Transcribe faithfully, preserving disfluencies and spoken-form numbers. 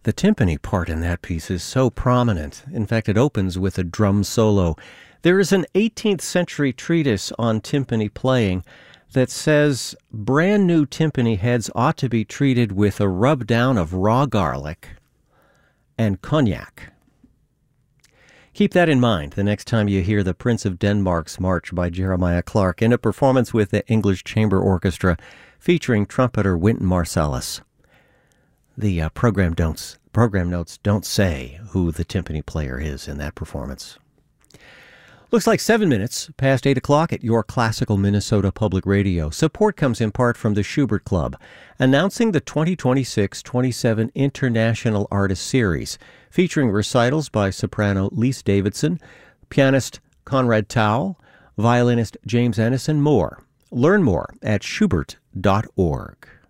The timpani part in that piece is so prominent. In fact, it opens with a drum solo. There is an eighteenth century treatise on timpani playing that says brand new timpani heads ought to be treated with a rub down of raw garlic and cognac. Keep that in mind the next time you hear the Prince of Denmark's March by Jeremiah Clarke in a performance with the English Chamber Orchestra featuring trumpeter Wynton Marsalis. The uh, program, don't, program notes don't say who the timpani player is in that performance. Looks like seven minutes past eight o'clock at your classical Minnesota Public Radio. Support comes in part from the Schubert Club, announcing the twenty twenty-six twenty-seven International Artist Series, featuring recitals by soprano Lise Davidson, pianist Conrad Towle, violinist James Ennis, and more. Learn more at schubert dot org.